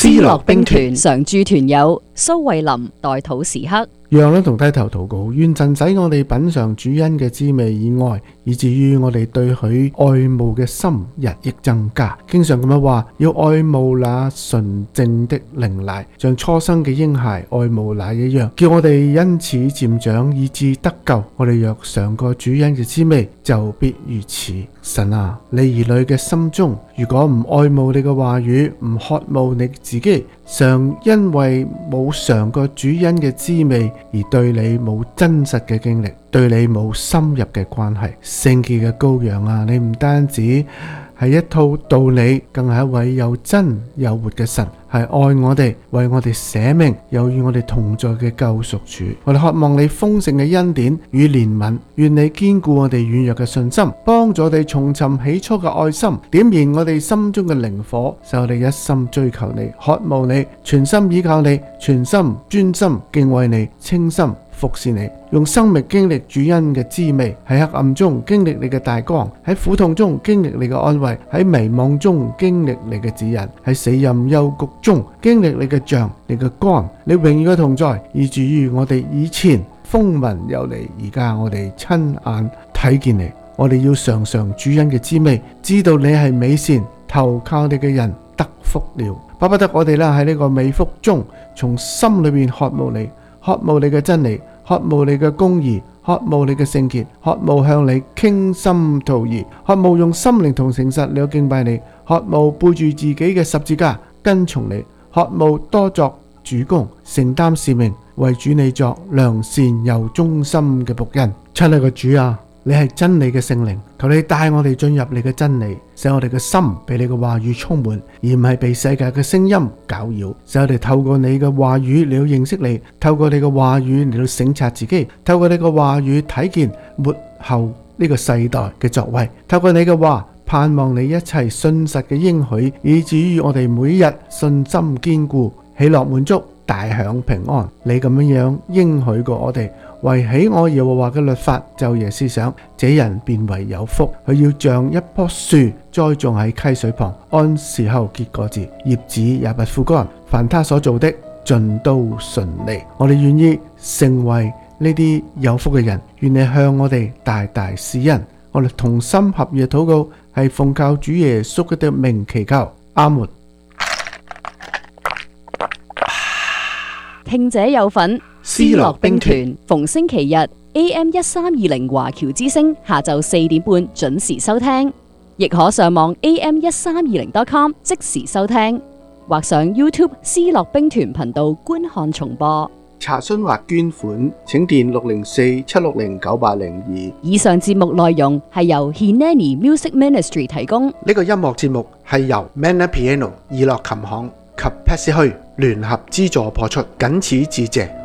樂兵團常駐團友蘇慧琳代禱時刻。 讓我同低頭禱告，願神使我哋品嘗主恩嘅滋味以外，以至於我哋對佢愛慕嘅心日益增加。經常咁樣話，要愛慕那純正的靈奶，像初生嘅嬰孩愛慕奶一樣，叫我哋因此漸長，以致得救。我哋若嘗過主恩嘅滋味，就必如此。神啊，你兒女嘅心中，如果唔愛慕你嘅話語，唔渴慕你自己，常因為冇嘗過主恩嘅滋味，而對你冇真實嘅經歷，對你冇深入嘅關係。聖潔嘅羔羊啊，你唔單止係一套道理，更係一位又真又活嘅神，係愛我哋，為我哋捨命，又與我哋同在嘅救贖主。我哋渴望你豐盛嘅恩典與憐憫，願你堅固我哋軟弱嘅信心，幫助我哋重尋起初嘅愛心，點燃我哋心中嘅靈火，使我哋一心追求你，渴慕你，全心依靠你，全心專心敬畏你，清心服侍你，用生命經歷主恩嘅滋味，喺黑暗中經歷你嘅大光，喺苦痛中經歷你嘅安慰，喺迷惘中經歷你嘅指引，喺死蔭幽谷中經歷你嘅杖、你嘅竿、你榮耀嘅同在，以至於我哋以前風聞有你，而家我哋親眼睇見你。我哋要嘗嘗主恩嘅滋味，知道你係美善，投靠你嘅人得福了。巴不得我哋喺呢個美福中，從心裏面渴慕你，渴慕你嘅真理，渴慕你嘅公義，渴慕你嘅聖潔，渴慕向你傾心吐意，渴慕用心靈同誠實嚟敬拜你，渴慕背住自己嘅十字架跟從你，渴慕多作主工，承擔使命，為主你作良善又忠心嘅僕人。親愛嘅主啊，你係真理嘅聖靈，求你帶我哋進入你嘅真理，使我哋嘅心被你嘅話語充滿，而唔係被世界嘅聲音攪擾。使我哋透過你嘅話語嚟到認識你，透過你嘅話語嚟到省察自己，透過你嘅話語睇見末後呢個世代嘅作為，透過你嘅話盼望你一切信實嘅應許，以至於我哋每日信心堅固，喜樂滿足，大享平安。你咁樣應許過我哋，為喜愛耶和華嘅律法晝夜思想，這人便為有福。佢要像一棵樹栽種喺溪水旁，按時候結果子，葉子也不枯乾。凡他所做的盡都順利。我哋願意成為呢啲有福嘅人，願你向我哋大大施恩。我哋同心合意禱告，係奉靠主耶穌嘅名祈求，阿門。 聽者有份，思樂兵團逢星期日 AM1320華僑之聲下晝4點半準時收聽，亦可上網 AM1320.com 即時收聽，或上 YouTube 思樂兵團頻道觀看重播。 查詢或捐款請電604-760-9802。 以上節目內容係由 Hineni Music Ministry 提供。 呢個音樂節目係由 Manna Piano 意樂琴行及 Patsy Hui 聯合資助播出，謹此致謝。